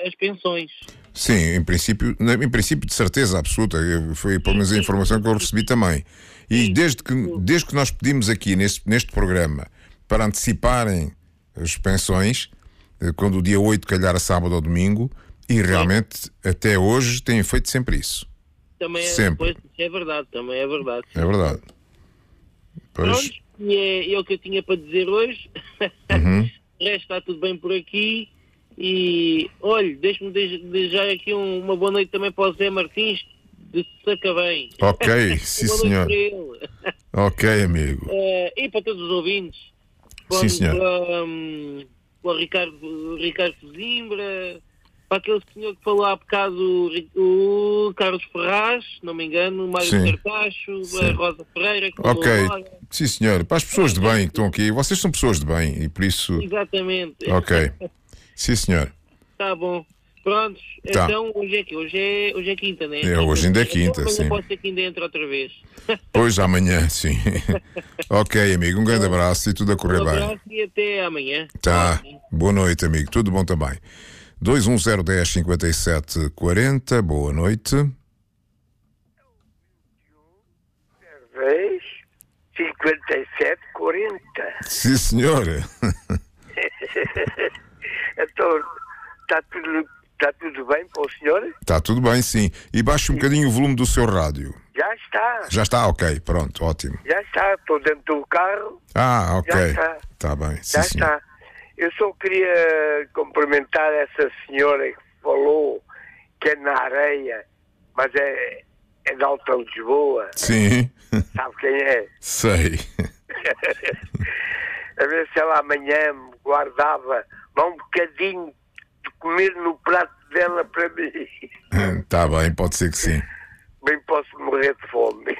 as pensões. Sim, em princípio de certeza absoluta. Foi pelo menos a informação que eu recebi também. E desde que nós pedimos aqui neste programa para anteciparem as pensões, quando o dia 8 calhar a sábado ou domingo, e realmente até hoje têm feito sempre isso. Também sempre. É verdade, também é verdade. É verdade. Pois. Pronto, e é o que eu tinha para dizer hoje. O resto está tudo bem por aqui. E, olha, deixe-me desejar aqui uma boa noite também para o Zé Martins de Sacavém. Ok, sim senhor. Para ele. Ok, amigo. E para todos os ouvintes. Sim, senhor. Para o Ricardo Zimbra, para aquele senhor que falou há bocado, o Carlos Ferraz, se não me engano, o Mário Cartacho, a Rosa Ferreira. Que ok, agora. Sim senhor. Para as pessoas de bem que estão aqui, vocês são pessoas de bem e por isso... Exatamente. Ok. Sim senhor. Tá bom. Prontos, Tá. Então hoje é que? Hoje é quinta, não é? Hoje ainda é quinta, então, sim. Pode ser que ainda entre outra vez. Pois amanhã, sim. Ok, amigo, um grande abraço e tudo a correr Um bem. abraço e até amanhã. Tá. Boa noite, amigo. Tudo bom também. 21010 57 40. Boa noite. 57 40. Sim, senhora. Então, está tudo bem para o senhor? Está tudo bem, sim. E baixe um bocadinho o volume do seu rádio. Já está. Já está? Ok, pronto, ótimo. Já está, estou dentro do carro. Ok. Já está. Está bem, Já sim, senhor. está. Eu só queria cumprimentar essa senhora que falou que é na areia, mas é de Alta Lisboa. Sim. Sabe quem é? Sei. A ver se ela amanhã me guardava um bocadinho de comer no prato dela para mim. Está bem, pode ser que sim. Bem posso morrer de fome.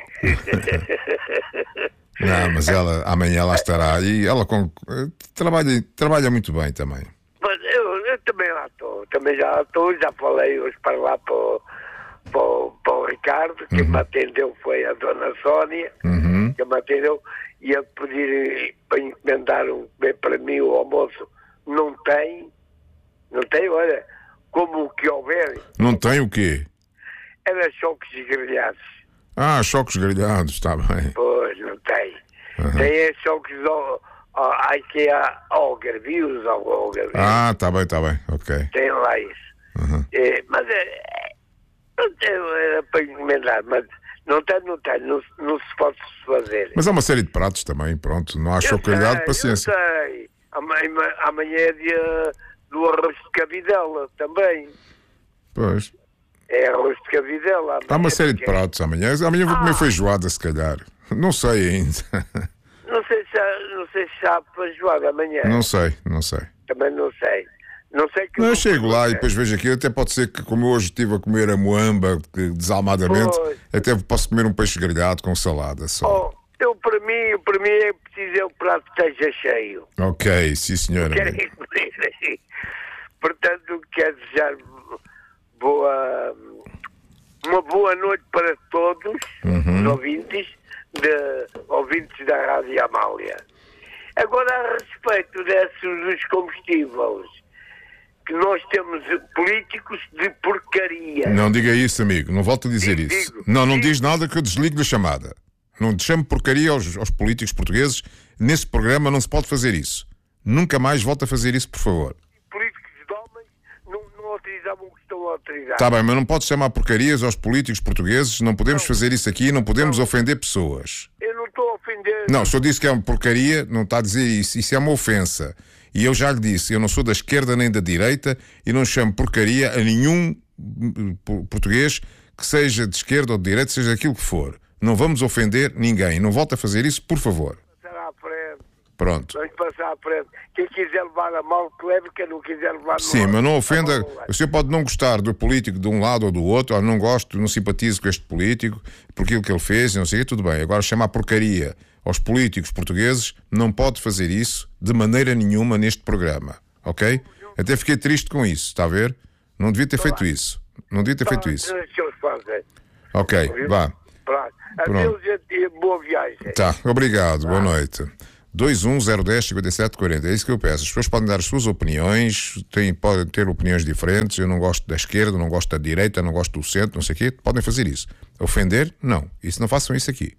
Não, mas ela amanhã lá estará e ela trabalha muito bem também. Mas eu também lá estou, já falei hoje para lá para o Ricardo, quem me atendeu foi a dona Sónia, que me atendeu, e a pedir para encomendar para mim o almoço. Não tem, olha, como o que houver. Não tem o quê? Era choques grelhados. Choques grelhados, está bem. Pois, não tem. Tem choques que há algarvios. Está bem, ok. Tem lá isso. Mas era para encomendar, mas não se pode fazer. Mas há uma série de pratos também, pronto. Não há choque grelhado, paciência. Eu sei. Amanhã é dia do arroz de cabidela também. Pois. É arroz de cabidela. Há uma série de pratos amanhã. Amanhã vou comer feijoada, se calhar. Não sei ainda. Não sei se há feijoada amanhã. Não sei. Também não sei. Não sei que. Eu chego lá e depois vejo aquilo. Até pode ser que, como hoje estive a comer a moamba desalmadamente, até posso comer um peixe grelhado com salada só. Para mim é preciso o prato esteja cheio. Ok, sim senhora. Portanto, quero desejar uma boa noite para todos os ouvintes da Rádio Amália. Agora, a respeito dos combustíveis, que nós temos políticos de porcaria. Não diga isso, amigo. Não volto a dizer isso. Não diz nada que eu desligue da chamada. Não te chame porcaria aos políticos portugueses. Nesse programa não se pode fazer isso. Nunca mais volta a fazer isso, por favor. Políticos de homens não autorizavam o que estão a autorizar. Está bem, mas não pode chamar porcarias aos políticos portugueses. Não podemos fazer isso aqui. Não podemos ofender pessoas. Eu não estou a ofender. Não, o senhor disse que é uma porcaria. Não está a dizer isso. Isso é uma ofensa. E eu já lhe disse, eu não sou da esquerda nem da direita e não chamo porcaria a nenhum português que seja de esquerda ou de direita, seja aquilo que for. Não vamos ofender ninguém. Não volte a fazer isso, por favor. Passar à frente. Pronto. Vamos passar à frente. Quem quiser levar a mal, que leve. Quem não quiser levar a mal... Sim, mas não ofenda... O senhor pode não gostar do político de um lado ou do outro, ou não gosto, não simpatizo com este político, por aquilo que ele fez, não sei, tudo bem. Agora, chamar porcaria aos políticos portugueses, não pode fazer isso de maneira nenhuma neste programa, ok? Até fiquei triste com isso, está a ver? Não devia ter feito isso. Não devia ter feito isso. Ok, vá. Adeus e boa viagem. Tá, obrigado, boa noite. 210105740. É isso que eu peço. As pessoas podem dar as suas opiniões, podem ter opiniões diferentes. Eu não gosto da esquerda, não gosto da direita, não gosto do centro, não sei o quê. Podem fazer isso. Ofender? Não. Isso não façam isso aqui.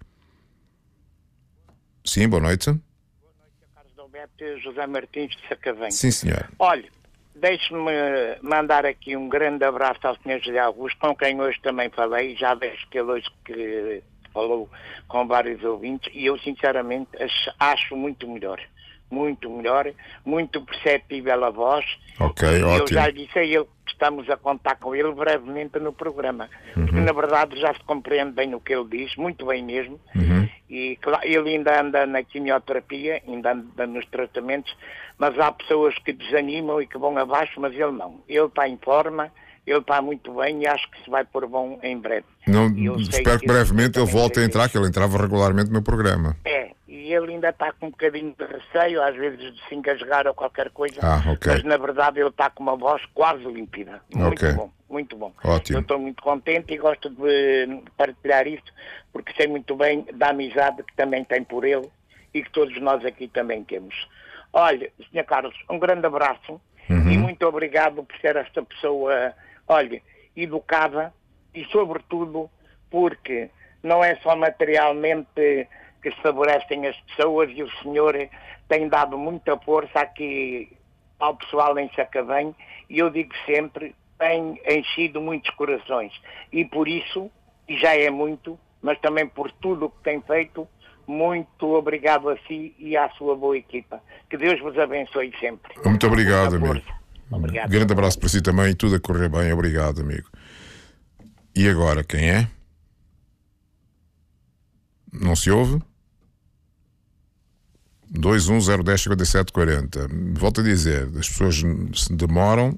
Sim, boa noite. Boa noite, Carlos Alberto e José Martins de Sacavém. Sim, senhor. Olha, deixe-me mandar aqui um grande abraço ao Sr. José Augusto, com quem hoje também falei, já vejo que ele hoje que falou com vários ouvintes, e eu sinceramente acho muito melhor, muito perceptível a voz. Ok, e ótimo. eu já disse a ele que estamos a contar com ele brevemente no programa, porque na verdade já se compreende bem o que ele diz, muito bem mesmo, e claro, ele ainda anda na quimioterapia, ainda anda nos tratamentos, mas há pessoas que desanimam e que vão abaixo, mas ele não. Ele está em forma, ele está muito bem e acho que se vai pôr bom em breve. Espero que brevemente ele volte a entrar, que ele entrava regularmente no programa. E ele ainda está com um bocadinho de receio, às vezes de se engasgar ou qualquer coisa, ok. mas na verdade ele está com uma voz quase límpida. Muito bom. Ótimo. Eu estou muito contente e gosto de partilhar isto, porque sei muito bem da amizade que também tem por ele e que todos nós aqui também temos. Olha, Sr. Carlos, um grande abraço e muito obrigado por ser esta pessoa, olha, educada e sobretudo porque não é só materialmente que se favorecem as pessoas e o senhor tem dado muita força aqui ao pessoal em Sacavém e eu digo sempre, tem enchido muitos corações e por isso, e já é muito, mas também por tudo o que tem feito, muito obrigado a si e à sua boa equipa. Que Deus vos abençoe sempre. Muito obrigado, amigo. Obrigado. Grande abraço para si também e tudo a correr bem. Obrigado, amigo. E agora, quem é? Não se ouve? 210105740. Volto a dizer, as pessoas se demoram.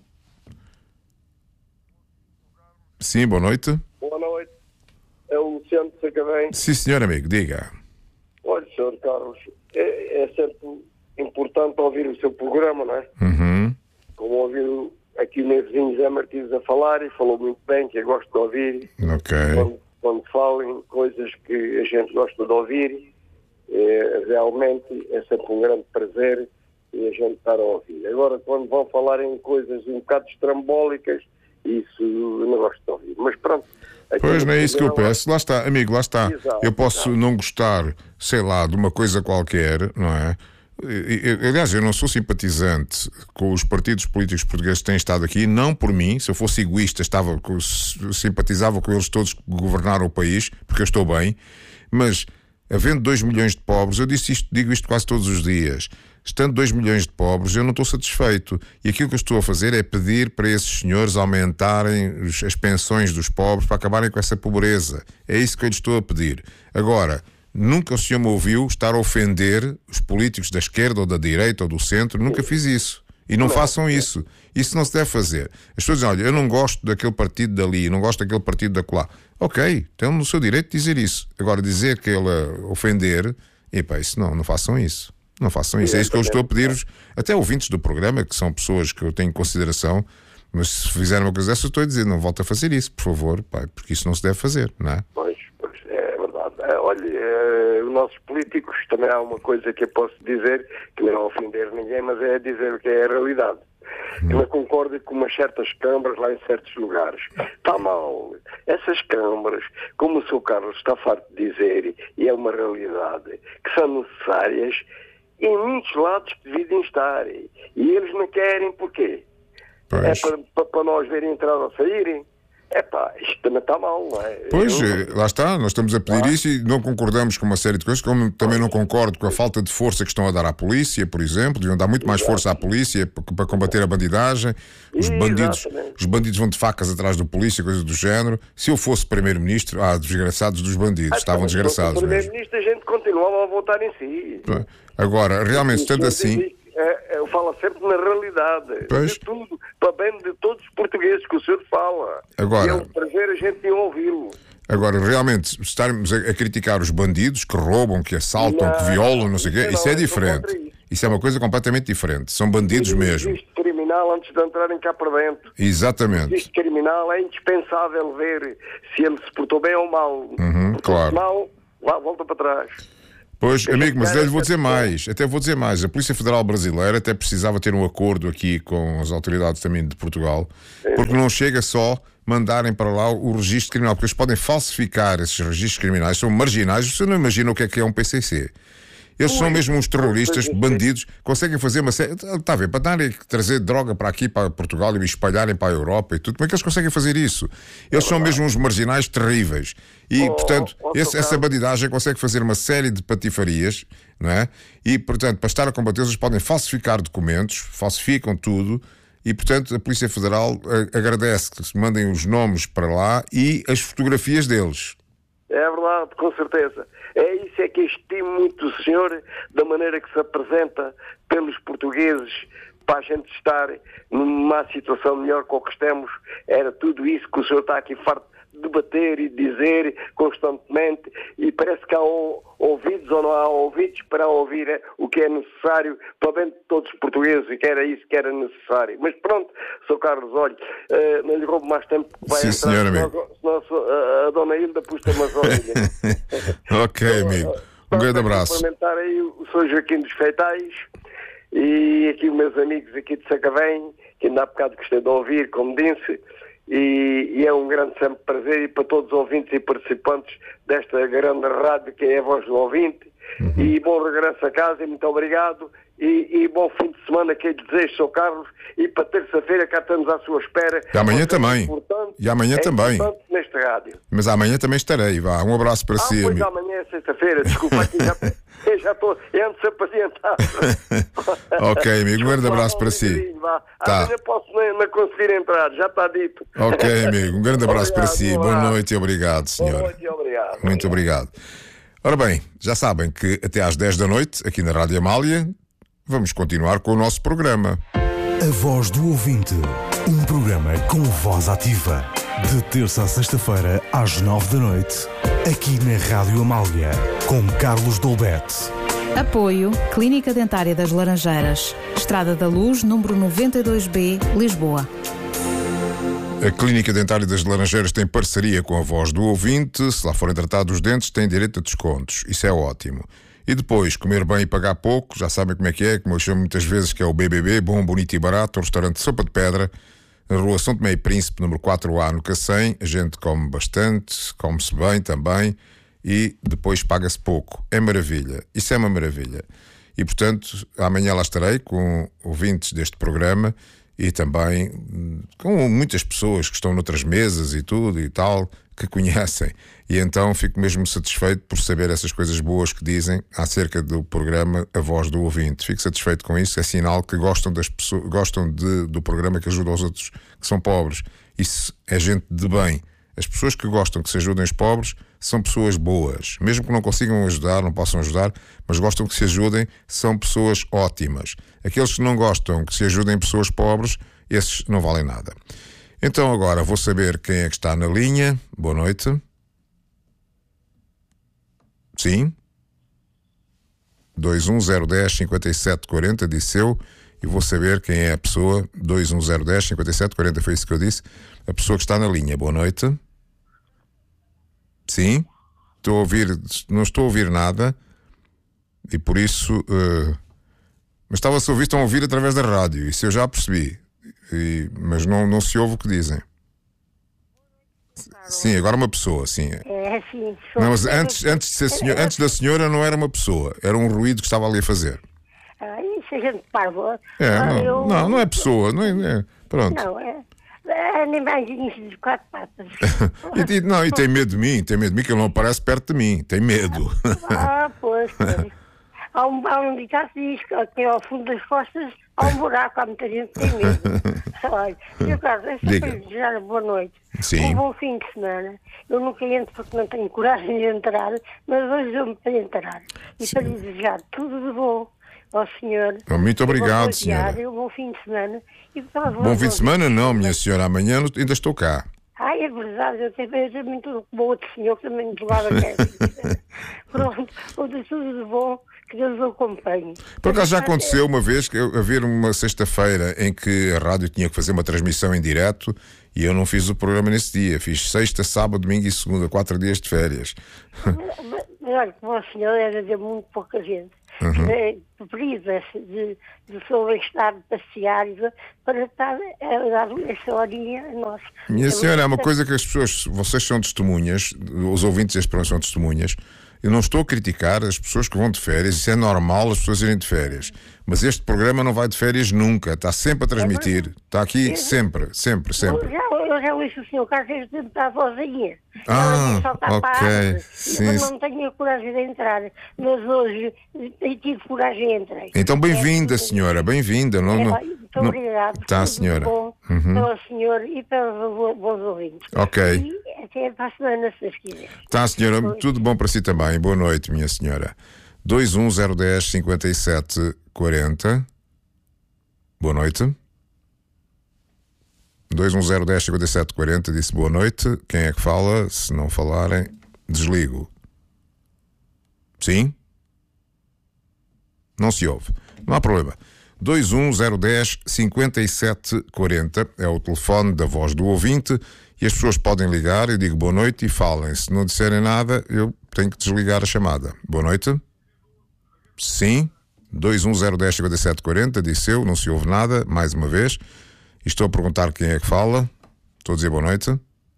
Sim, boa noite. Boa noite. É o Luciano de Sacavém. Sim, senhor amigo, diga. Olha, Sr. Carlos, é sempre importante ouvir o seu programa, não é? Como ouvir aqui o meu vizinho Zé Martins a falar e falou muito bem, que eu gosto de ouvir. Ok. Quando falem coisas que a gente gosta de ouvir, realmente é sempre um grande prazer e a gente estar a ouvir. Agora, quando vão falar em coisas um bocado estrambólicas, isso eu não gosto de ouvir. Mas pronto. Pois não é isso que eu peço. Lá está, amigo, lá está. Exato, eu posso não gostar, sei lá, de uma coisa qualquer, não é? Aliás, eu não sou simpatizante com os partidos políticos portugueses que têm estado aqui, não por mim. Se eu fosse egoísta, simpatizava com eles todos que governaram o país, porque eu estou bem. Mas, havendo 2 milhões de pobres, eu digo isto quase todos os dias. Estando 2 milhões de pobres, eu não estou satisfeito. E aquilo que eu estou a fazer é pedir para esses senhores aumentarem as pensões dos pobres para acabarem com essa pobreza. É isso que eu lhes estou a pedir. Agora, nunca o senhor me ouviu estar a ofender os políticos da esquerda ou da direita ou do centro. Nunca fiz isso. E não façam isso. Isso não se deve fazer. As pessoas dizem, olha, eu não gosto daquele partido dali, não gosto daquele partido dacolá. Ok, tem no seu direito de dizer isso. Agora, dizer que ele ofender, isso não façam isso. Não façam isso. É isso que eu estou a pedir-vos, até ouvintes do programa, que são pessoas que eu tenho em consideração, mas se fizerem uma coisa dessa, eu estou a dizer, não volta a fazer isso, por favor, porque isso não se deve fazer, não é? Pois, é verdade. Olha, os nossos políticos, também há uma coisa que eu posso dizer, que não é ofender ninguém, mas é dizer o que é a realidade. Eu não concordo com umas certas câmaras lá em certos lugares. Está mal. Essas câmaras, como o Sr. Carlos está farto de dizer, e é uma realidade, que são necessárias em muitos lados que devidem estar. E eles não querem, porquê? Pois. É para nós verem entrar ou saírem. Isto também está mal, não é? Pois, lá está, nós estamos a pedir isso e não concordamos com uma série de coisas, como também não concordo com a falta de força que estão a dar à polícia, por exemplo, deviam dar muito mais força à polícia para combater a bandidagem. Os bandidos vão de facas atrás do polícia, coisas do género. Se eu fosse primeiro-ministro, desgraçados dos bandidos, estavam desgraçados mesmo. Primeiro-ministro, a gente continuava a votar em si. Agora, realmente, estando assim... Eu falo sempre na realidade. Pois. De tudo, para bem de todos os portugueses que o senhor fala. Agora, e é um prazer a gente não ouvi-lo. Agora, realmente, estarmos a criticar os bandidos que roubam, que assaltam, que violam, não sei o quê, isso é diferente. Isso é uma coisa completamente diferente. São bandidos mesmo. Existe criminal antes de entrarem cá para dentro. Exatamente. Existe criminal, é indispensável ver se ele se portou bem ou mal. Claro. Mal, volta para trás. Pois, amigo, mas eu lhe vou dizer mais. Até vou dizer mais. A Polícia Federal Brasileira até precisava ter um acordo aqui com as autoridades também de Portugal, porque não chega só mandarem para lá o registro criminal, porque eles podem falsificar esses registros criminais, são marginais. Você não imagina o que é um PCC. Eles são mesmo uns terroristas, bandidos, conseguem fazer uma série... Está a ver, para darem trazer droga para aqui, para Portugal e espalharem para a Europa e tudo, como é que eles conseguem fazer isso? Eles são mesmo uns marginais terríveis. E, portanto, essa bandidagem consegue fazer uma série de patifarias, não é? E, portanto, para estar a combater, eles podem falsificar documentos, falsificam tudo, e, portanto, a Polícia Federal agradece que se mandem os nomes para lá e as fotografias deles. É verdade, com certeza. É isso é que estimo muito o senhor, da maneira que se apresenta pelos portugueses, para a gente estar numa situação melhor que o que estamos. Era tudo isso que o senhor está aqui farto de debater e dizer constantemente, e parece que há ouvidos ou não há ouvidos para ouvir o que é necessário para bem de todos os portugueses, e que era isso que era necessário. Mas pronto, Sr. Carlos, olha, não lhe roubo mais tempo, vai Sim, entrar, senhor, amigo. senão a Dona Hilda puxa-me as orelhas. Ok, amigo. Um grande abraço. Cumprimentar aí o Sr. Joaquim dos Feitais e aqui os meus amigos aqui de Sacavém, que ainda há bocado gostei de ouvir, como disse, e é um grande sempre prazer, e para todos os ouvintes e participantes desta grande rádio que é a Voz do Ouvinte. E bom regresso a casa e muito obrigado, e bom fim de semana que eu lhe desejo, Sr. Carlos, e para terça-feira cá estamos à sua espera. E amanhã também. E amanhã também. Neste rádio. Mas amanhã também estarei, vá. Um abraço para si, pois amigo. Amanhã é sexta-feira, desculpa, aqui já estou antes apacientado. Ok, amigo, um grande abraço para si. Tá. Amanhã posso não conseguir entrar, já está dito. Ok, amigo, um grande abraço para si. Boa noite e obrigado, senhor. Boa noite e obrigado. Muito obrigado. Ora bem, já sabem que até às 10 da noite, aqui na Rádio Amália, vamos continuar com o nosso programa. A Voz do Ouvinte, um programa com voz ativa. De terça a sexta-feira, às 9 da noite, aqui na Rádio Amália, com Carlos Dolbete. Apoio Clínica Dentária das Laranjeiras, Estrada da Luz, número 92B, Lisboa. A Clínica Dentária das Laranjeiras tem parceria com a Voz do Ouvinte. Se lá forem tratados os dentes, têm direito a descontos. Isso é ótimo. E depois, comer bem e pagar pouco, já sabem como é, como eu chamo muitas vezes, que é o BBB, Bom, Bonito e Barato, o restaurante Sopa de Pedra, na Rua São Tomé e Príncipe, número 4A, no Cacém. A gente come bastante, come-se bem também, e depois paga-se pouco. É maravilha. Isso é uma maravilha. E, portanto, amanhã lá estarei com ouvintes deste programa, e também com muitas pessoas que estão noutras mesas e tudo e tal, que conhecem. E então fico mesmo satisfeito por saber essas coisas boas que dizem acerca do programa A Voz do Ouvinte. Fico satisfeito com isso, é sinal que gostam das pessoas, gostam do programa que ajuda os outros que são pobres. Isso é gente de bem. As pessoas que gostam que se ajudem os pobres são pessoas boas. Mesmo que não consigam ajudar, não possam ajudar, mas gostam que se ajudem, são pessoas ótimas. Aqueles que não gostam que se ajudem pessoas pobres, esses não valem nada. Então agora vou saber quem é que está na linha. Boa noite. Sim? 210105740, disse eu, e vou saber quem é a pessoa. 210105740, foi isso que eu disse. A pessoa que está na linha. Boa noite. Sim? Estou a ouvir, não estou a ouvir nada, e por isso... mas estava-se a ouvir, estão a ouvir através da rádio, isso eu já percebi, mas não se ouve o que dizem. Sim, agora uma pessoa, sim. É, sim. Não, mas antes da senhora não era uma pessoa, era um ruído que estava ali a fazer. Isso a gente parva. Não é pessoa, não é, pronto. Não, é animaizinhos de 4 patas. e tem medo de mim, que ele não aparece perto de mim, tem medo. Pois. Há um ditado que diz que aqui ao fundo das costas há um buraco, há muita gente que tem medo. Olha, Sr. Carlos, é só para lhe desejar boa noite. Sim. Um bom fim de semana. Eu nunca entro porque não tenho coragem de entrar, mas hoje dou-me para entrar. E para lhe desejar tudo de bom ao senhor. Muito obrigado, senhora. Um bom fim de semana. Bom fim de semana não, minha senhora. Amanhã ainda estou cá. É verdade, eu também estou com outro senhor que também me jogava Pronto, tudo de bom, que Deus o acompanhe. Por acaso já aconteceu uma vez que haver uma sexta-feira em que a rádio tinha que fazer uma transmissão em direto e eu não fiz o programa nesse dia. Fiz sexta, sábado, domingo e segunda, 4 dias de férias. olha, como o senhor era de muito pouca gente. Priva-se de seu bem-estar de passear para estar a dar essa horinha a nós. Minha senhora, é uma coisa que as pessoas, vocês são testemunhas, os ouvintes deste programa são testemunhas. Eu não estou a criticar as pessoas que vão de férias, isso é normal as pessoas irem de férias. Mas este programa não vai de férias nunca, está sempre a transmitir. Está aqui sempre. Eu já ouço o senhor Carlos tentar vozinha. Ok. Sim. Eu não tenho a coragem de entrar, mas hoje tive coragem de entrar. Então bem-vinda, senhora, bem-vinda. Muito obrigado. Está, senhora. Bom para o senhor e para os bons ouvintes. Ok. E até para a semana, se Deus quiser. Está, senhora, tudo bom para si também. Boa noite, minha senhora. 21010 57 40. Boa noite. 21010 57 40 disse boa noite. Quem é que fala? Se não falarem, desligo. Sim? Não se ouve. Não há problema. 21010 57 40 é o telefone da voz do ouvinte e as pessoas podem ligar. Eu digo boa noite e falem. Se não disserem nada, eu tenho que desligar a chamada. Boa noite. Sim. 21010 57 40 disse eu, não se ouve nada, mais uma vez. E estou a perguntar quem é que fala. Estou a dizer boa noite.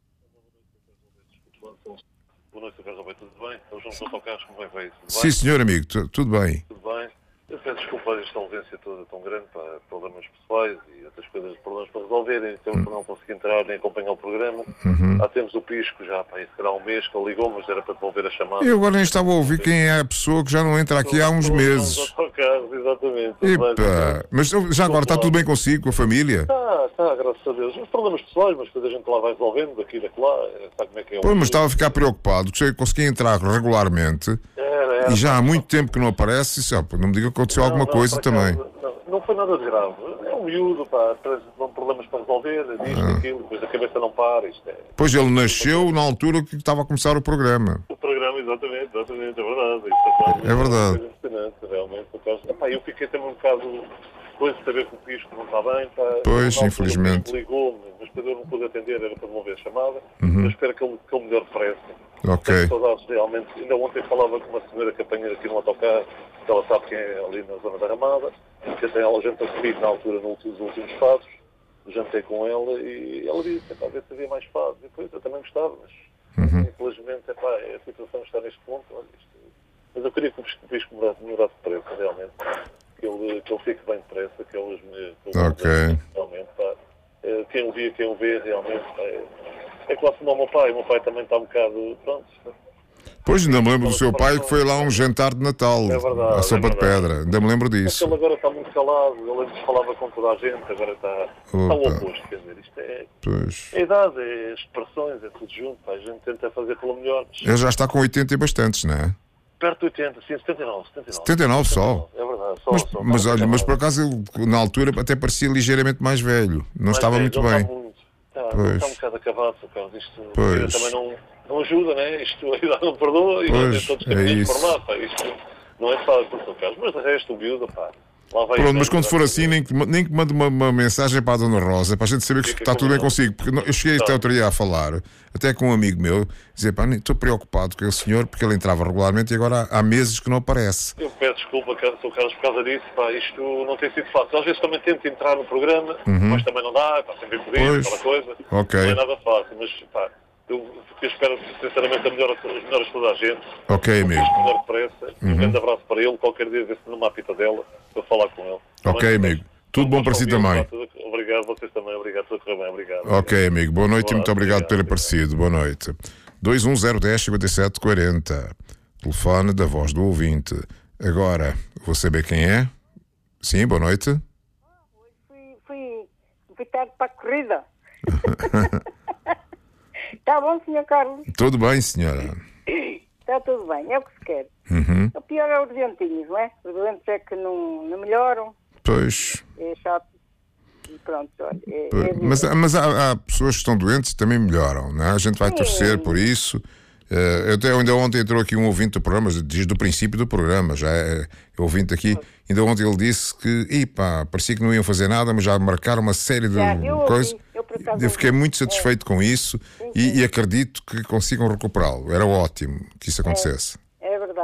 Boa noite, Carlos Alberto, tudo bem? Eu João Carlos, como é que vai? Sim, senhor amigo, tudo bem. Tudo bem. Eu peço desculpa a esta ausência toda tão grande para problemas pessoais e outras coisas, problemas para resolverem, então não consegui entrar nem acompanhar o programa. Temos o Pisco já, isso será um mês que ele ligou, mas era para devolver a chamada. Eu agora nem estava a ouvir quem é a pessoa que já não entra aqui há uns meses. Carlos, exatamente. Mas já agora está tudo bem consigo, com a família? Está, graças a Deus. Os problemas pessoais, mas depois a gente lá vai resolvendo, daqui e daquela, sabe como é que é. Pois, mas estava a ficar preocupado, que eu consegui entrar regularmente e já há muito tempo que não aparece, e não me diga que aconteceu alguma coisa também. Não foi nada de grave. É um miúdo, traz problemas para resolver, disto, aquilo, depois a cabeça não para. Isto é... Pois ele nasceu na altura que estava a começar o programa. O programa, exatamente, é verdade. É verdade. É impressionante, realmente. Eu fiquei também um bocado coisa de saber que o Pisco não está bem. Pois, infelizmente. Ligou-me, mas depois eu não pude atender, era para devolver a chamada. Eu espero que ele melhore depressa. Ok. Tenho saudades, realmente. Ainda ontem falava com uma senhora que apanhei aqui no autocarro, que ela sabe quem é ali na zona da Ramada, que até ela jantou comigo na altura nos últimos fados, jantei com ela e ela disse, ver se havia mais fados. E depois eu também gostava, mas infelizmente a situação está neste ponto. Olha, mas eu queria que o Pisco melhorasse depressa, realmente. Que ele fique bem depressa, que eles me... Realmente, quem o vê, realmente, é quase como o meu pai também está um bocado, pronto. Pois, ainda me lembro do seu pai que foi lá um jantar de Natal, à Sopa de Pedra, ainda me lembro disso. Ele agora está muito calado, ele antes falava com toda a gente, agora está o oposto, quer dizer, isto é a idade, é as expressões, é tudo junto, a gente tenta fazer pelo melhor. Ele já está com 80 e bastantes, não é? Perto de 80, sim, 79. 79 só? É verdade, só. Mas olha, mas por acaso ele, na altura, até parecia ligeiramente mais velho. Não estava muito bem. Está um bocado acabado, Carlos. Isto também não ajuda, né? Isto a idade não perdoa e não tem todos os caminhos por lá, Isto não é fácil, Carlos. Mas de resto, o miúdo, Pronto, mas quando for assim, nem que mande uma mensagem para a Dona Rosa, para a gente saber que está tudo bem consigo. Porque eu cheguei até outro dia a falar, até com um amigo meu, dizer, estou preocupado com o senhor, porque ele entrava regularmente e agora há meses que não aparece. Eu peço desculpa, Carlos, por causa disso, isto não tem sido fácil. Às vezes também tento entrar no programa, mas também não dá, sempre impossível, aquela coisa. Okay. Não é nada fácil, mas eu espero sinceramente as melhores toda a gente. Ok, amigo. Melhor depressa. Um grande abraço para ele, qualquer dia ver-se numa pitadela para falar com ele. Ok, amigo. Tudo bom para si também. Obrigado, vocês também. Obrigado, tudo correu bem. Obrigado. Ok, amigo. Boa noite e muito obrigado por ter aparecido. Boa noite. 21010 57 40. Telefone da voz do ouvinte. Agora, vou saber quem é. Sim, boa noite. Fui tarde para a corrida. Está bom, Sr. Carlos? Tudo bem, senhora. Está tudo bem, é o que se quer. O pior é os doentinhos, não é? Os doentes é que não melhoram. Pois. É chato. E pronto, olha. Mas há pessoas que estão doentes e também melhoram, não é? A gente vai torcer por isso. Ainda ontem entrou aqui um ouvinte do programa, diz do princípio do programa, já é ouvinte aqui. Ainda ontem ele disse que, parecia que não iam fazer nada, mas já marcaram uma série de coisas. Eu fiquei muito satisfeito com isso e acredito que consigam recuperá-lo. Era ótimo que isso acontecesse. É verdade.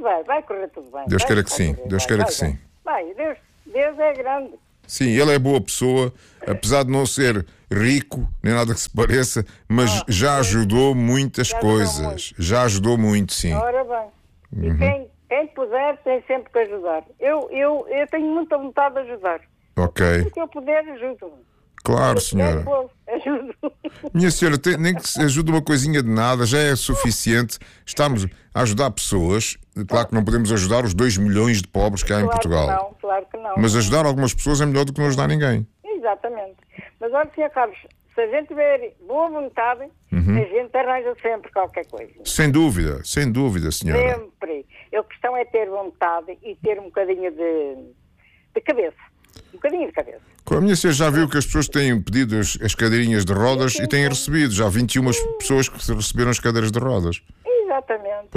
vai correr tudo bem. Deus queira que sim, Deus queira que sim. Vai, Deus é grande. Sim, ele é boa pessoa, apesar de não ser rico, nem nada que se pareça, mas já ajudou muitas coisas. Já ajudou muito, sim. Ora bem. E quem puder tem sempre que ajudar. Eu tenho muita vontade de ajudar. Ok. Se eu puder, ajudo. Claro, senhora. Ajudo. Minha senhora, nem que se ajude uma coisinha de nada, já é suficiente. Estamos a ajudar pessoas. Claro que não podemos ajudar os 2 milhões de pobres que há em Portugal. Claro que não. Mas ajudar algumas pessoas é melhor do que não ajudar ninguém. Exatamente. Mas olha, Sr. Carlos, se a gente tiver boa vontade, a gente arranja sempre qualquer coisa. Sem dúvida, senhora. Sempre. A questão é ter vontade e ter um bocadinho de cabeça. Um bocadinho de cabeça. A minha senhora já viu que as pessoas têm pedido as cadeirinhas de rodas e têm recebido. Já 21 pessoas que receberam as cadeiras de rodas. Exatamente.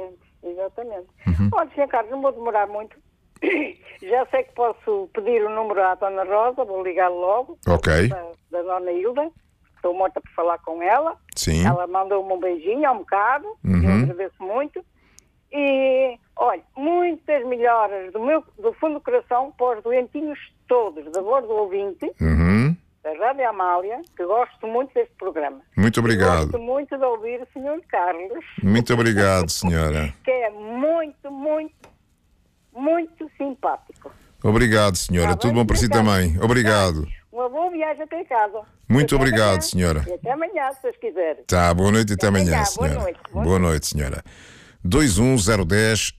Olha, Sr. Carlos, não vou demorar muito. Já sei que posso pedir o número à Dona Rosa, vou ligar logo. Ok. Da Dona Hilda. Estou morta por falar com ela. Sim. Ela mandou-me um beijinho há um bocado. Eu agradeço muito. E, olha, muitas melhoras do fundo do coração para os doentinhos todos, da voz do ouvinte, da Rádio Amália, que gosto muito deste programa. Muito obrigado. Gosto muito de ouvir o Sr. Carlos. Muito obrigado, senhora. Que é muito, muito, muito simpático. Obrigado, senhora. Tudo bom para si também. Obrigado. Uma boa viagem até casa. Muito até obrigado, amanhã. senhora. E até amanhã, se vocês quiserem. Tá, boa noite e até amanhã, Boa senhora. noite. Boa noite, senhora. 21010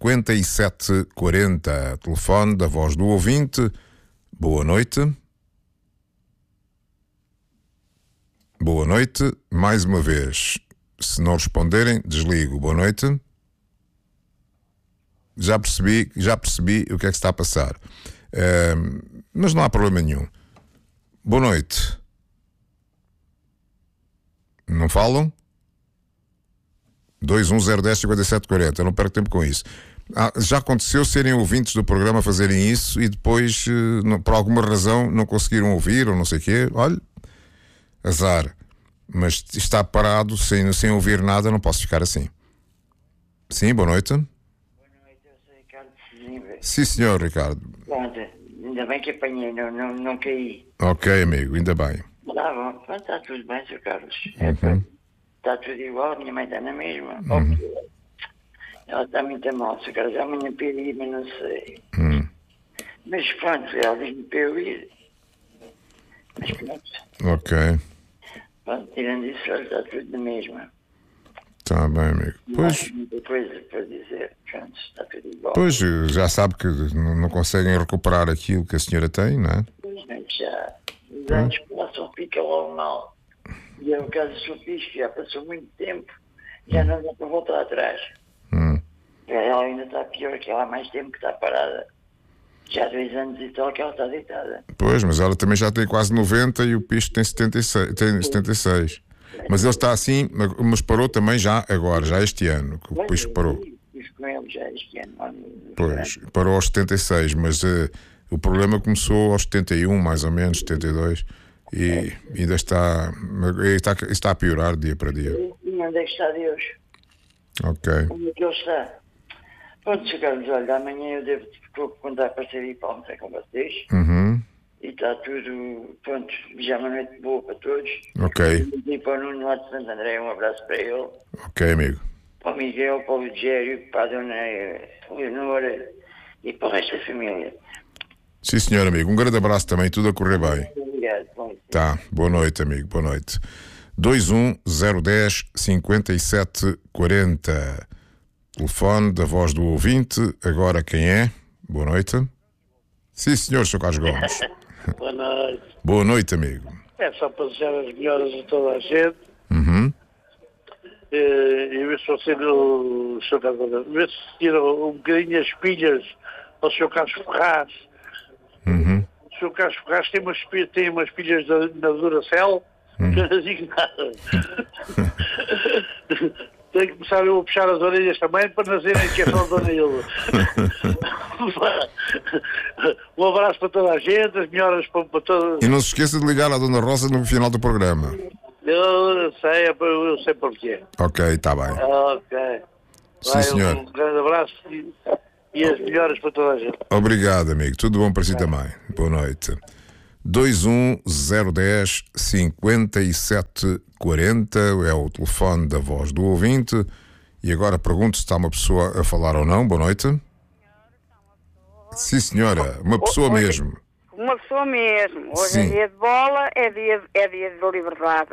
5740. Telefone da voz do ouvinte. Boa noite. Boa noite. Mais uma vez. Se não responderem, desligo. Boa noite. Já percebi o que é que está a passar. Mas não há problema nenhum. Boa noite. Não falam? 21010 5740. Eu não perco tempo com isso. Já aconteceu serem ouvintes do programa fazerem isso e depois, por alguma razão, não conseguiram ouvir ou não sei o quê. Olha, azar. Mas está parado, sem ouvir nada, não posso ficar assim. Sim, boa noite. Boa noite, eu sou Ricardo Silva. Sim, senhor, Ricardo. Pronto, ainda bem que apanhei, não caí. Ok, amigo, ainda bem. Tá bom, pronto, está tudo bem, Sr. Carlos. Está tudo igual, a minha mãe está na mesma. Ela está muito mal, Sr. Carlos. Amanhã para ir, mas não sei. Mas pronto, ela diz-me para eu ir. Mas pronto. Ok. Pronto, tirando isso, está tudo na mesma. Está bem, amigo. Pois, não há muita coisa para dizer. Pronto, está tudo igual. Pois, já sabe que não conseguem recuperar aquilo que a senhora tem, não é? Pois, já. Os anos passam, fica logo mal. E é o caso do seu filho, já passou muito tempo. Já não dá para voltar atrás. Ela ainda está pior, que ela há mais tempo que está parada. Já há 2 anos e tal que ela está deitada. Pois, mas ela também já tem quase 90 e o Pisto tem 76. Mas ele está assim, mas parou também já agora, já este ano, que o Pisto parou. Fiz com ele já este ano. Pois, parou aos 76, mas o problema começou aos 71, mais ou menos, 72. E ainda está a piorar dia para dia. E onde é que está Deus? Ok. Onde é que ele está? Pronto, Sr. Carlos, olha, amanhã eu devo contar para sair para almoçar com vocês. E está tudo, pronto, já uma noite boa para todos. Ok. E para o Nuno lá de Santo André, um abraço para ele. Ok, amigo. Para o Miguel, para o Ligério, para a Dona Leonora e para o resto da família. Sim, senhor, amigo. Um grande abraço também, tudo a correr bem. Obrigado. Tá, boa noite, amigo, boa noite. 21010 5740. Telefone da voz do ouvinte. Agora quem é? Boa noite. Sim, senhor, Sr. Carlos Gomes. Boa noite. Boa noite, amigo. É só para desejar as melhoras a toda a gente. E ver se você, o Sr. Carlos Gomes, ver se tira um bocadinho as pilhas ao Sr. Carlos Ferraz. O Sr. Carlos Ferraz tem umas pilhas na Duracell. Não digo nada. Tenho que começar eu a puxar as orelhas também para não dizerem que é só a Dona Hilda. Um abraço para toda a gente, as melhoras para todas. E não se esqueça de ligar à Dona Rosa no final do programa. Eu sei porquê. Ok, está bem. Ok. Sim, senhor. Um grande abraço e as melhoras para toda a gente. Obrigado, amigo. Tudo bom para si também. Boa noite. 21010 5740 é o telefone da voz do ouvinte. E agora pergunto se está uma pessoa a falar ou não. Boa noite. Sim, senhora. Uma pessoa mesmo. Uma pessoa mesmo. Hoje Sim. é dia de bola, é dia de liberdade.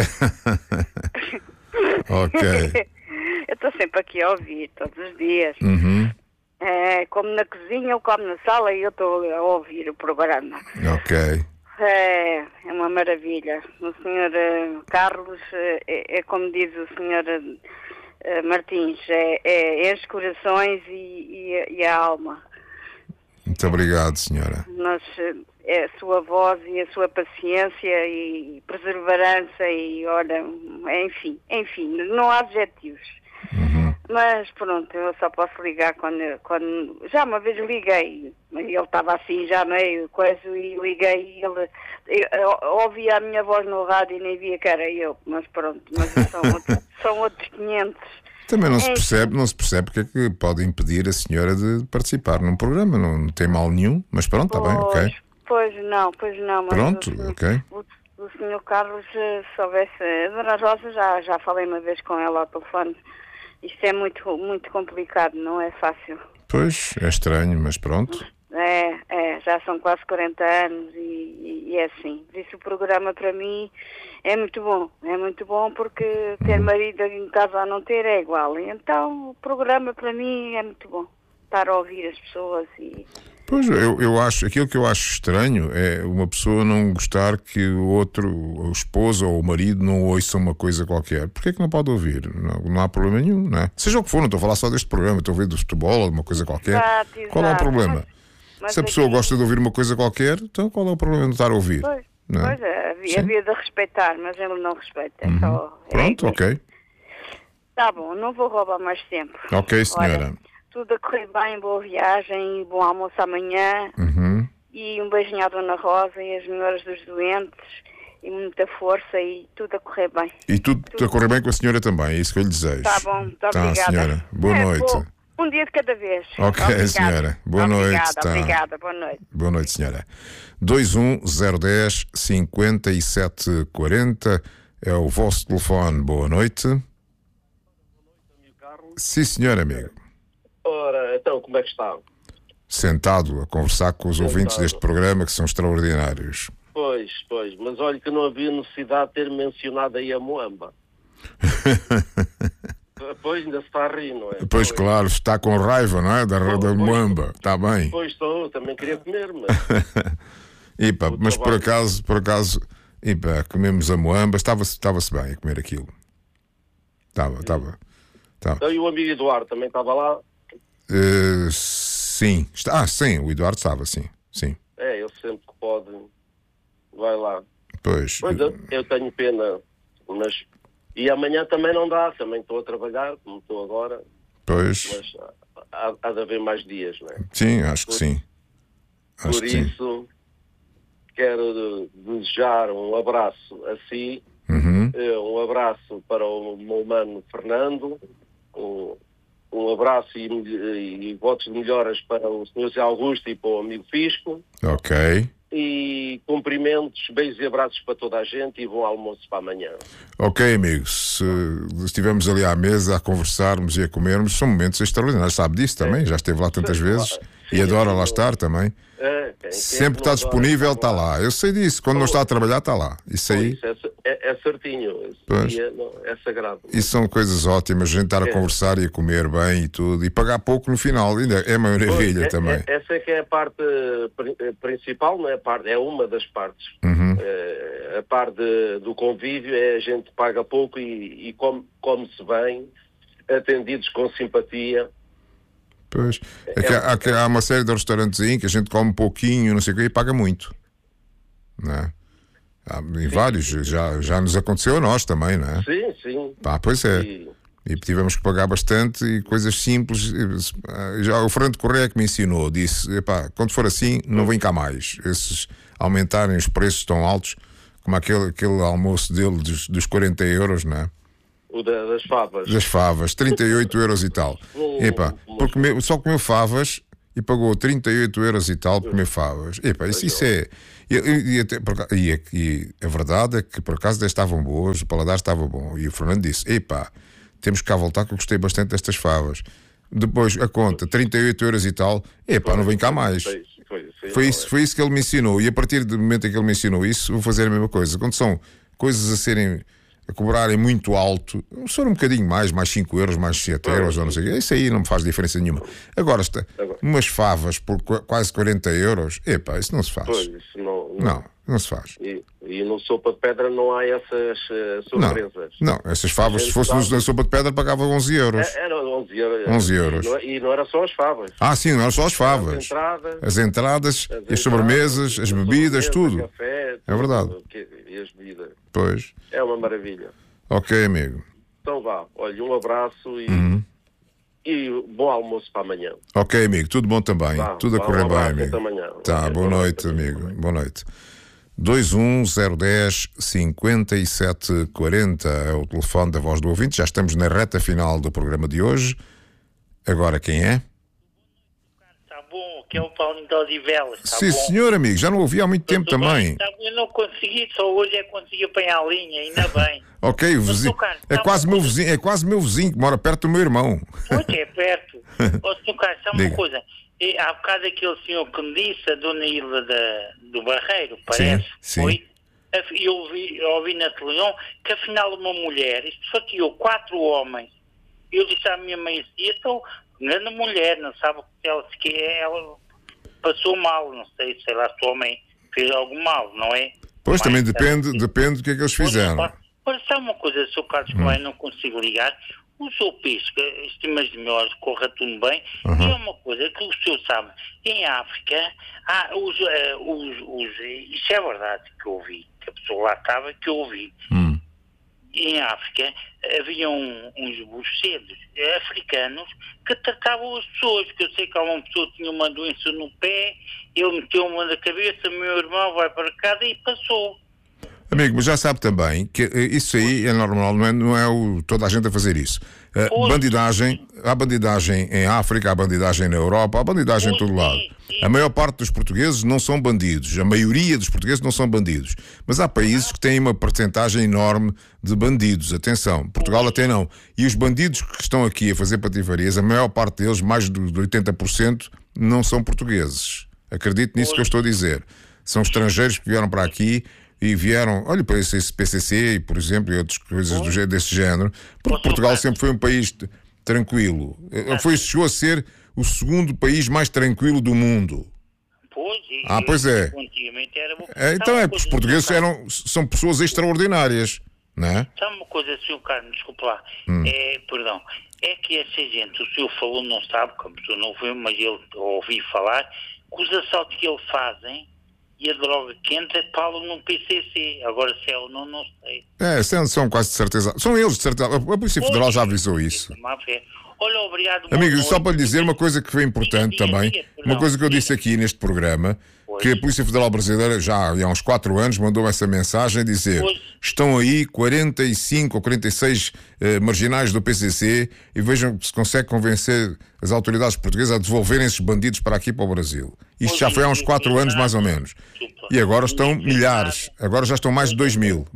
Ok. Eu estou sempre aqui a ouvir, todos os dias. Uhum. Como na cozinha, ou como na sala, e eu estou a ouvir o programa. Ok. É uma maravilha. O senhor Carlos, é como diz o senhor Martins, enche corações e a alma. Muito obrigado, senhora. Nós, a sua voz e a sua paciência e perseverança e, olha, enfim, não há adjetivos. Mas pronto, eu só posso ligar quando já uma vez liguei, ele estava assim já meio coisa e liguei e eu ouvia a minha voz no rádio e nem via que era eu, mas pronto, mas são outros 500. Também não se percebe porque é que pode impedir a senhora de participar num programa, não tem mal nenhum, mas pronto, está bem, ok. Pois não, mas pronto, ok. O senhor Carlos, se soubesse, a Dona Rosa, já falei uma vez com ela ao telefone. Isto é muito, muito complicado, não é fácil. Pois, é estranho, mas pronto. Já são quase 40 anos e é assim. Por isso o programa para mim é muito bom porque ter marido em casa a não ter é igual. E então o programa para mim é muito bom, estar a ouvir as pessoas e... Pois, eu acho, aquilo que eu acho estranho é uma pessoa não gostar que o esposo ou o marido não ouça uma coisa qualquer. Porquê que não pode ouvir? Não há problema nenhum, não é? Seja o que for, não estou a falar só deste programa, estou a ouvir do futebol ou de uma coisa qualquer. Exato. Qual é o problema? Mas se a pessoa gosta de ouvir uma coisa qualquer, então qual é o problema de estar a ouvir? Pois, não é? havia de respeitar, mas ele não respeita. Pronto, ok. Tá bom, não vou roubar mais tempo. Ok, senhora. Olha, tudo a correr bem, boa viagem e bom almoço amanhã. E um beijinho à Dona Rosa e às melhoras dos doentes e muita força e tudo a correr bem. E tudo a correr bem com a senhora também, é isso que eu lhe desejo. Tá bom, muito obrigada. Senhora. Boa noite. Um dia de cada vez. Ok, obrigada. Senhora. Boa noite. Obrigada, boa noite. Boa noite, senhora. 21010 5740 é o vosso telefone. Boa noite. Sim, senhor, amigo. Ora, então, como é que está? Sentado a conversar com os ouvintes deste programa que são extraordinários. Pois, mas olha que não havia necessidade de ter mencionado aí a Moamba. Pois, ainda se está a rir, não é? Pois, claro, está com raiva, não é? Da Moamba, está bem. Pois estou, também queria comer, mas... mas por acaso, comemos a Moamba, estava-se bem a comer aquilo. Estava. Então, e o amigo Eduardo também estava lá? Sim. Sim, o Eduardo estava, sim. Ele sempre que pode, vai lá. Pois eu tenho pena, mas... E amanhã também não dá, também estou a trabalhar, como estou agora. Pois. Mas há de haver mais dias, não é? Sim, acho que sim. Por isso, quero desejar um abraço a si, um abraço para o meu mano Fernando, um abraço e votos de melhoras para o Sr. José Augusto e para o amigo Fisco. Ok. E cumprimentos, beijos e abraços para toda a gente e bom almoço para amanhã. Ok, amigos, se estivermos ali à mesa a conversarmos e a comermos, são momentos extraordinários, sabe disso também, já esteve lá tantas vezes e adora lá estar também. Sempre está disponível, está lá. Eu sei disso, quando não está a trabalhar, está lá. Isso aí é certinho, dia é sagrado. Isso são coisas ótimas, a gente estar a conversar e a comer bem e tudo, e pagar pouco no final, ainda é uma maravilha também. Essa é que é a parte principal, não é? É uma das partes. A parte do convívio é a gente paga pouco e come-se bem, atendidos com simpatia. Pois, há uma série de restaurantes aí que a gente come um pouquinho, não sei o quê, e paga muito. Não é? Em vários, já nos aconteceu a nós também, não é? Sim. Pois é. E tivemos que pagar bastante e coisas simples. Já o Fernando Correia que me ensinou, disse, quando for assim, não vem cá mais. Esses aumentarem os preços tão altos, como aquele almoço dele dos 40 euros, não é? O das favas. Das favas, 38 euros e tal. Epá, porque só comeu favas e pagou 38 euros e tal por comer favas. Epá, isso é... E a verdade é que por acaso estavam boas, o paladar estava bom. E o Fernando disse, epá, temos que cá voltar que eu gostei bastante destas favas. Depois a conta, 38 euros e tal, epá, não vem cá mais. Foi isso que ele me ensinou. E a partir do momento em que ele me ensinou isso, vou fazer a mesma coisa. Quando são coisas a cobrarem muito alto, só um bocadinho mais 5 euros, mais 7 euros, ou não sei o quê, isso aí não me faz diferença nenhuma. Agora, umas favas por quase 40 euros, epá, isso não se faz. Pois, isso não se faz. E no Sopa de Pedra não há essas surpresas. Não, essas favas, se fosse na Sopa de Pedra, pagava 11 euros. Era 11 euros. 11 euros. E não era só as favas. Sim, não eram só as favas. As entradas, as sobremesas, as bebidas, tudo. Café, é verdade. E as bebidas. Pois. É uma maravilha. Ok, amigo. Então vá, olha, um abraço e bom almoço para amanhã. Ok, amigo, tudo bom também. Tudo a correr bem, amigo. Amanhã. Tá, boa noite, amigo. Boa noite. 21010 5740 é o telefone da Voz do Ouvinte. Já estamos na reta final do programa de hoje. Agora quem é? Está bom, que é o Paulinho de Odivelas. Sim, senhor, amigo, já não ouvi há muito tempo também. Eu não consegui, só hoje é que consegui apanhar a linha, ainda bem. Ok, vizinho, é quase meu vizinho que mora perto do meu irmão. Pois é, perto. Sr. Carlos, sabe uma coisa? Há bocado aquele senhor que me disse, a dona Hilda do Barreiro, parece, sim. Foi? Eu ouvi na televisão que afinal uma mulher, isto fatiou 4 homens. Eu disse à minha mãe assim, então, grande mulher, não sabe o que ela passou mal, não sei lá se o homem fez algo mal, não é? Pois, também depende do que é que eles fizeram. Olha, sabe uma coisa, Sr. Carlos, que eu não consigo ligar? O seu pisco, estimas de melhores, corra tudo bem. E é uma coisa que o senhor sabe, em África, isso é verdade que eu ouvi, que a pessoa lá estava, que eu ouvi. Em África havia uns bucedos africanos que tratavam as pessoas, que eu sei que uma pessoa tinha uma doença no pé, ele meteu uma na cabeça, meu irmão vai para casa e passou. Amigo, mas já sabe também que isso aí é normal, não é toda a gente a fazer isso. Há bandidagem em África, há bandidagem na Europa, há bandidagem em todo lado. A maior parte dos portugueses não são bandidos, a maioria dos portugueses não são bandidos. Mas há países que têm uma percentagem enorme de bandidos, atenção, Portugal até não. E os bandidos que estão aqui a fazer patifarias, a maior parte deles, mais de 80%, não são portugueses. Acredite nisso que eu estou a dizer. São estrangeiros que vieram para aqui e vieram, olha, para esse PCC, por exemplo, e outras coisas desse género, porque Portugal sempre foi um país tranquilo. Chegou a ser o segundo país mais tranquilo do mundo. Pois é. Então é, os portugueses são pessoas extraordinárias, não é? Sabe uma coisa, Sr. Carlos, desculpa lá, perdão, é que essa gente, o senhor falou, não sabe, como o senhor não viu, mas eu ouvi falar, que os assaltos que eles fazem e a droga que entra falam num PCC. Agora se é ou não sei. São quase de certeza. São eles de certeza. A Polícia Federal já avisou isso. Olha, obrigado. Amigo, só para lhe dizer uma coisa que foi importante também, uma coisa que eu disse aqui neste programa, que a Polícia Federal Brasileira já há uns 4 anos mandou essa mensagem a dizer: estão aí 45 ou 46 marginais do PCC e vejam se consegue convencer as autoridades portuguesas a devolverem esses bandidos para aqui, para o Brasil. Isto já foi há uns 4 anos mais ou menos. E agora estão milhares, agora já estão mais de 2.000.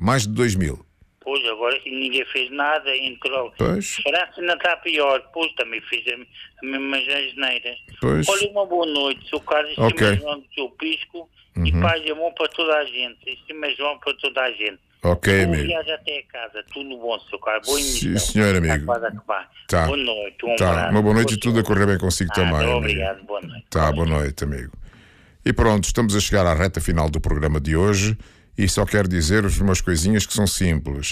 Pois, agora ninguém fez nada, entrou. França ainda está pior, pois também fez as mesmas asneiras. Olha, uma boa noite, Sr. Carlos, João do seu pisco, e paz e amor para toda a gente, João para toda a gente. Ok, amigo. Viaja até a casa, tudo bom, Sr. Carlos, boa emissão. Sim, senhor, amigo. Tá. Boa noite, uma boa noite e tudo a correr bem consigo também. Obrigado, boa noite. Boa noite, amigo. E pronto, estamos a chegar à reta final do programa de hoje. E só quero dizer-vos umas coisinhas que são simples.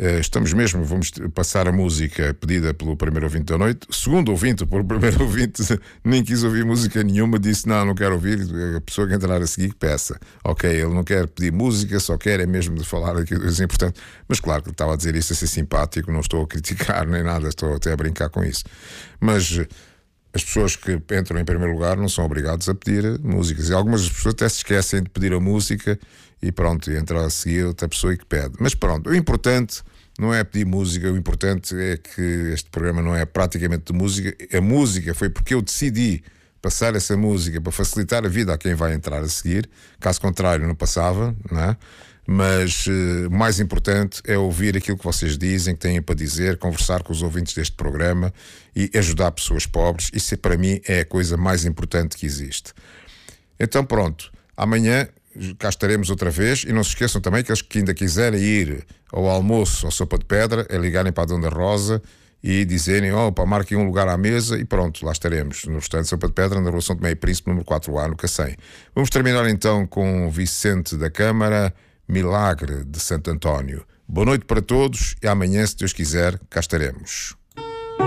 Vamos passar a música pedida pelo primeiro ouvinte da noite. Segundo ouvinte, por primeiro ouvinte, nem quis ouvir música nenhuma, disse não quero ouvir, a pessoa que entrar a seguir que peça. Ok, ele não quer pedir música, só quer mesmo de falar aquilo que é importante. Mas claro que ele estava a dizer isso a ser simpático, não estou a criticar nem nada, estou até a brincar com isso. Mas as pessoas que entram em primeiro lugar não são obrigadas a pedir músicas. E algumas pessoas até se esquecem de pedir a música e pronto, entra a seguir outra pessoa que pede. Mas pronto, o importante não é pedir música, o importante é que este programa não é praticamente de música. A música foi porque eu decidi passar essa música para facilitar a vida a quem vai entrar a seguir, caso contrário não passava, não é? Mas o mais importante é ouvir aquilo que vocês dizem, que têm para dizer, conversar com os ouvintes deste programa e ajudar pessoas pobres. Isso para mim é a coisa mais importante que existe. Então pronto, amanhã cá estaremos outra vez, e não se esqueçam também que aqueles que ainda quiserem ir ao almoço, ao Sopa de Pedra, é ligarem para a Dona Rosa e dizerem, marquem um lugar à mesa, e pronto, lá estaremos no restaurante Sopa de Pedra, na Rua São Tomé e Príncipe, número 4A, no Cacém. Vamos terminar então com Vicente da Câmara, Milagre de Santo António. Boa noite para todos e amanhã, se Deus quiser, cá estaremos.